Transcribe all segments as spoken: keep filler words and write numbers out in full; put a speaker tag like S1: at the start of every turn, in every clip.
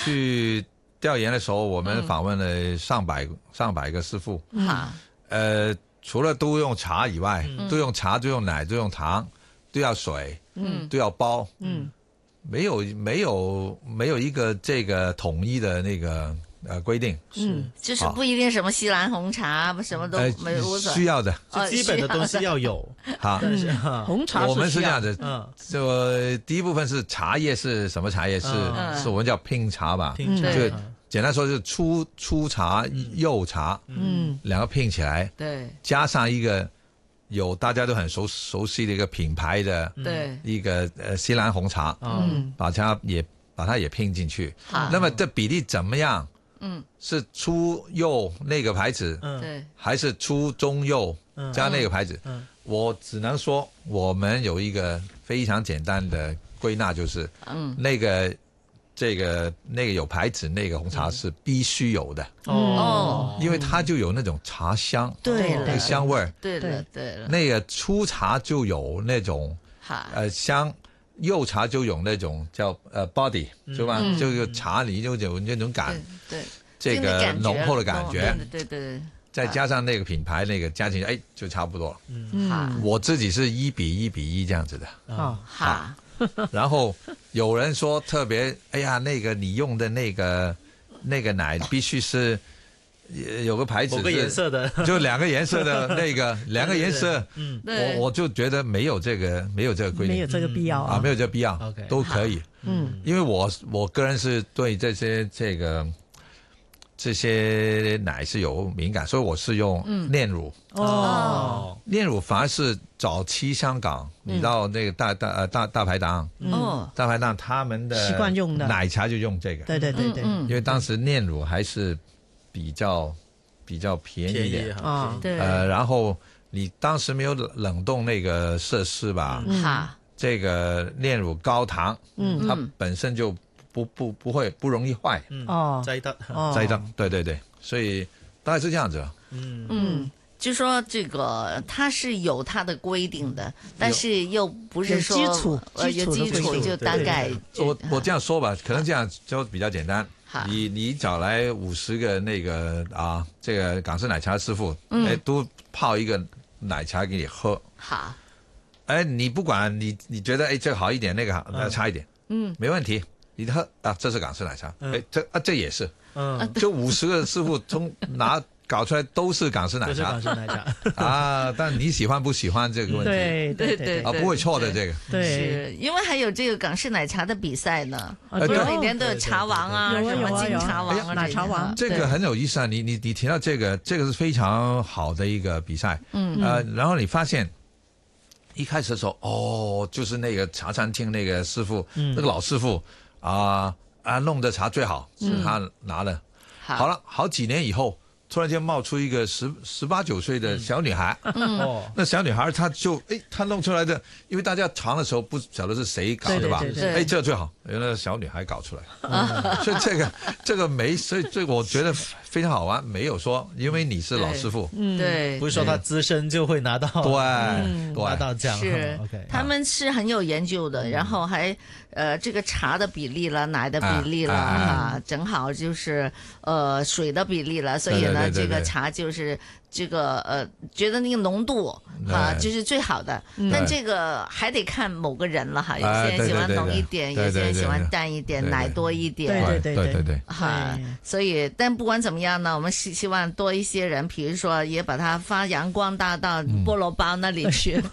S1: 去调研的时候，我们访问了上百、嗯、上百个师傅。
S2: 嗯，
S1: 呃，除了都用茶以外，嗯、都用茶，都用奶，都用糖，都要水，嗯，都要包，嗯，没有没有没有一个这个统一的那个呃规定。
S2: 嗯，就是不一定什么西兰红茶，什么都没有、呃、
S1: 需要的，
S3: 就基本的东西要有。
S1: 好，
S4: 嗯，红茶是
S1: 我们是这样子，
S3: 嗯，
S1: 就第一部分是茶叶是什么茶叶？是、嗯、是我们叫拼茶吧？
S3: 拼茶，
S1: 就简单说是粗粗茶、幼茶，
S2: 嗯，
S1: 两个拼起来，
S2: 对，
S1: 加上一个有大家都很熟熟悉的一个品牌的，
S2: 对，
S1: 一个呃西兰红茶，
S2: 嗯，
S1: 把它也把它也拼进去。
S2: 好，
S1: 那么这比例怎么样？
S2: 嗯，
S1: 是粗幼那个牌子，
S2: 嗯，对，
S1: 还是粗中幼加那个牌子？
S3: 嗯，
S1: 我只能说我们有一个非常简单的归纳，就是嗯，那个这个那个有牌子那个红茶是必须有的
S2: 哦，
S1: 因为它就有那种茶香，
S2: 对，
S1: 那个香味儿，
S2: 对了对了，
S1: 那个粗茶就有那种呃香。幼茶就有那种叫呃 body 是吧？
S2: 嗯、
S1: 就是茶里就有那种感，
S2: 对，对
S1: 这个浓厚的感觉，
S2: 对对对，
S1: 再加上那个品牌那个加进去，哎，就差不多了。
S2: 嗯，
S1: 我自己是一比一比一这样子的。
S2: 哦，好。
S1: 然后有人说特别，哎呀，那个你用的那个那个奶必须是。有个牌子
S3: 某个颜色的，
S1: 就两个颜色的那个两个颜色，
S3: 嗯，
S1: 我我就觉得没有这个没有这个规定，
S4: 没有这个必要 啊,
S1: 啊，没有这个必要
S3: ，OK，
S1: 都可以，
S4: 嗯，
S1: 因为我我个人是对这些这个这些奶是有敏感，所以我是用炼乳、
S4: 嗯、哦，
S1: 炼乳反而是早期香港，嗯、你到那个大大呃大大排档，
S2: 嗯，
S1: 大排档他们的
S4: 习惯用的
S1: 奶茶就用这个，
S4: 对对对对，
S2: 嗯，
S1: 因为当时炼乳还是。比较比较便宜一点
S4: 啊，
S2: 对，
S1: 呃，然后你当时没有冷冻那个设施吧？
S2: 嗯，好，
S1: 这个炼乳高糖，嗯，它本身就不不不会不容易坏，
S3: 嗯哦，摘得
S1: 摘得，对对对，所以大概是这样子，
S2: 嗯嗯。就说这个它是有它的规定的，但是又不是说
S4: 有基础，
S2: 呃有基础就大概
S1: 我我这样说吧，可能这样就比较简单。你你找来五十个那个啊，这个港式奶茶师傅，嗯、哎，都泡一个奶茶给你喝。
S2: 好，
S1: 哎，你不管你你觉得哎这个好一点，那个好，那差一点，嗯，没问题。你喝啊，这是港式奶茶，嗯、哎，这啊这也是，嗯，就五十个师傅从拿。搞出来都是港式奶茶，
S3: 港式奶茶
S1: 啊！但你喜欢不喜欢这个问题？
S4: 对对对
S1: 啊，不会错的这个。
S4: 对，
S2: 是因为还有这个港式奶茶的比赛呢，每年都有茶王啊，什么金茶王啊、
S4: 奶茶王。
S1: 这个很有意思啊！你你你提到这个，这个是非常好的一个比赛。嗯呃，然后你发现一开始的时候，哦，就是那个茶餐厅那个师傅，那个老师傅啊啊，弄的茶最好是他拿的。好了，好几年以后。突然间冒出一个十十八九岁的小女孩，嗯，哦，那小女孩她就哎，她弄出来的，因为大家尝的时候不晓得是谁搞的吧？
S4: 对对对
S1: 哎，这个最好，原来小女孩搞出来，嗯、所以这个这个没，所以这个我觉得非常好玩，没有说因为你是老师傅，
S2: 嗯，对，
S3: 不是说他资深就会拿到，
S1: 对，
S3: 嗯、拿到奖，
S2: 是，
S3: OK，
S2: 他们是很有研究的，然后还呃这个茶的比例了，奶的比例了，哈、啊啊，正好就是呃水的比例了，所以呢。这个茶就是这个呃，觉得那个浓度啊，就是最好的。但这个还得看某个人了哈，有些人喜欢浓一点，有些人喜欢淡一点，奶多一点。
S4: 对对对对对。
S2: 哈，所以但不管怎么样呢，我们希希望多一些人，比如说也把它发扬光大到菠萝包那里去，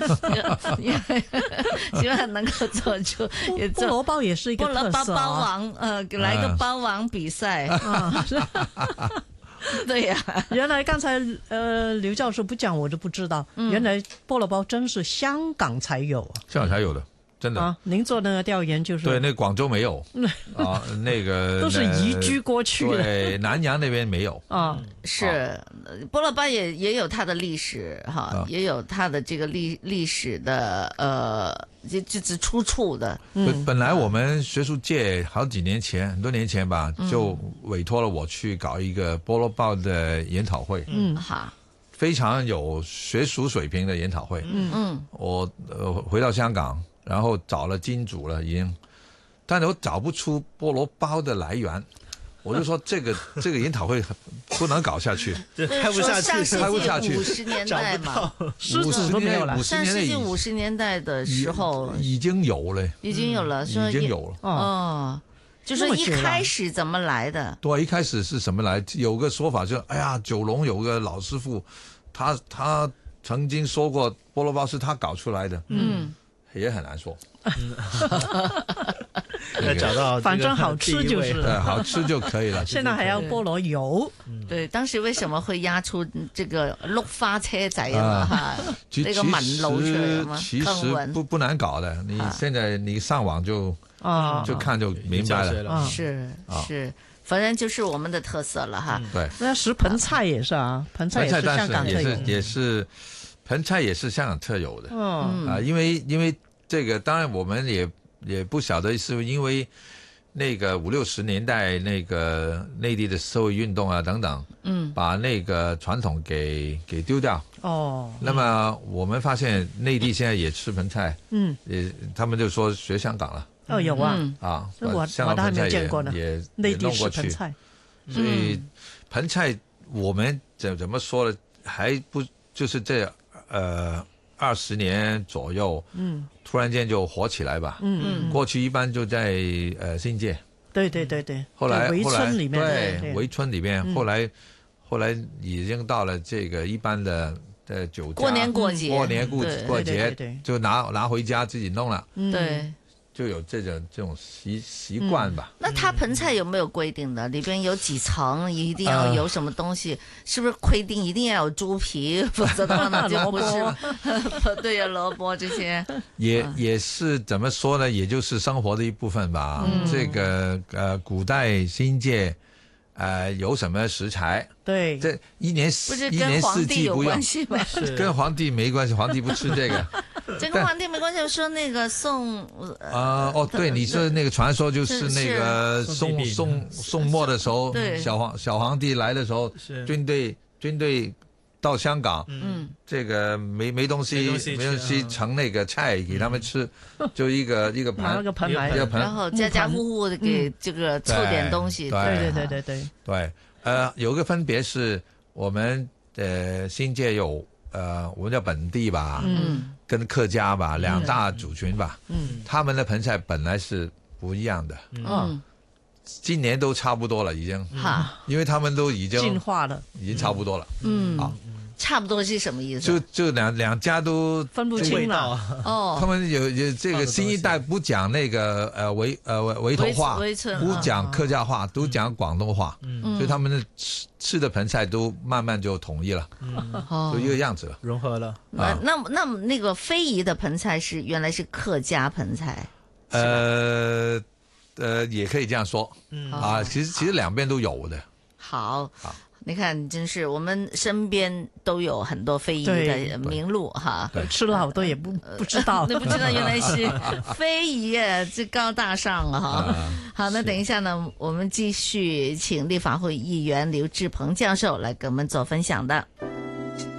S2: 希望能够做出。
S4: 菠萝包也是一个
S2: 菠萝包包王，呃，来个包王比赛啊。对呀、啊，
S4: 原来刚才呃刘教授不讲我都不知道，嗯、原来菠萝包真是香港才有啊，
S1: 香港才有的，真的。
S4: 啊，您做那个调研就是
S1: 对，那广州没有啊，那个
S4: 都是移居过去的，
S1: 对，南洋那边没有
S4: 啊。
S2: 是菠萝包也也有它的历史哈、啊，也有它的这个历历史的呃，就就是出处的。
S1: 嗯，本来我们学术界好几年前，很多年前吧，就委托了我去搞一个菠萝包的研讨会。
S2: 嗯，好，
S1: 非常有学术水平的研讨会。嗯嗯，我呃回到香港，然后找了金主了，已经但是我找不出菠萝包的来源。我就说这个这个研讨会不能搞下去，
S3: 开不下去，
S1: 开不下去。
S2: 五十年代嘛，
S4: 狮子都没有了。
S2: 上世纪五十年代的时候
S1: 已经有了，
S2: 已经有了，
S1: 已经有了。
S2: 哦，就是一开始怎么来的？
S1: 对，一开始是什么来？有个说法就是，哎呀，九龙有个老师傅，他他曾经说过菠萝包是他搞出来的，嗯，也很难说。
S3: 要找到，
S4: 反正好吃就是，
S1: 对，好吃就可以了。
S4: 现在还要菠萝油。
S2: 对，当时为什么会压出这个碌花車仔啊？哈，那個紋路出嚟嘛，
S1: 其實不不難搞的。你現在你上網就
S4: 啊
S1: 就看就明白了。
S2: 是是，反正就是我們的特色了哈。
S1: 對，
S4: 那食盆菜也是啊，盆菜也是香港特有，
S1: 也是盆菜也是香港特有的。
S4: 嗯
S1: 啊，因為因為這個當然我們也。也不曉得是因為那個五六十年代那個內地的社會運動啊等等，嗯，把那個傳統給給丟掉。
S4: 哦，
S1: 那麼我們發現內地現在也吃盆菜，嗯，也他們就說學香港了。
S4: 哦，有啊，
S1: 嗯、啊，
S4: 我
S1: 香港盆菜也也
S4: 內地吃
S1: 盆菜，所以盆菜我們怎怎麼說呢？還不就是這呃二十年左右，嗯。突然間就火起來吧，嗯嗯，過去一般就在呃新界，
S4: 對對對對，
S1: 後來
S4: 圍村裏面，
S1: 對圍村裏面，後來後來已經到了這個一般的的酒家，
S2: 過年過節，
S1: 過年過過節就拿拿回家自己弄了，
S2: 對，
S1: 就有這種這種習習慣吧。
S2: 那它盆菜有沒有規定的？裏邊有幾層，一定要有什麼東西？是不是規定一定要有豬皮，否則的話那就不是？對呀，蘿蔔這些
S1: 也也是怎麼說呢？也就是生活的一部分吧。這個呃，古代新界呃有什麼食材？
S4: 對，
S1: 這一年一年四季不用，跟皇帝沒關係，皇帝不吃這個。
S2: 這跟皇帝沒關係，說那個宋
S1: 啊哦，對，你說那個傳說就是那個宋宋宋末的時候，小皇小皇帝來的時候，軍隊軍隊到香港，嗯，這個沒沒東西沒東西盛那個菜給他們吃，就一個一個盤，一個盤，
S2: 然後家家戶戶給這個湊點東西，
S4: 對對對對對
S1: 對，呃，有個分別是我們呃新界有呃我們叫本地吧，嗯。跟客家吧，兩大族群吧，嗯，他們的盆菜本來是不一樣的，嗯，今年都差不多了，已經，哈，因為他們都已經
S4: 進化了，
S1: 已經差不多了，
S2: 嗯，好，差不多是什麼意思？
S1: 就就兩兩家都
S4: 分不清了，
S2: 哦，
S1: 他們有有這個新一代不講那個呃圍呃圍頭話，不講客家話，都講廣東話，嗯，所以他們的吃吃的盆菜都慢慢就統一了，就一個樣子了，
S3: 融合了。
S2: 那那那那個非遺的盆菜是原來是客家盆菜，
S1: 呃呃，也可以這樣說，啊，其實其實兩邊都有的。
S2: 好，好。你看，真是我們身邊都有很多非遺的名錄哈，
S4: 吃了好多也不不知道，
S2: 那不知道原來是非遺啊，這高大上啊哈。好，那等一下呢，我們繼續請立法會議員劉智鵬教授來給我們做分享的。